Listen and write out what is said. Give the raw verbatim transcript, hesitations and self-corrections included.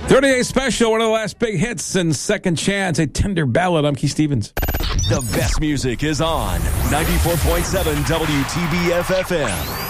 thirty-day special, one of the last big hits, and Second Chance, a tender ballad. I'm Keith Stevens. The best music is on ninety-four point seven W T B F F M.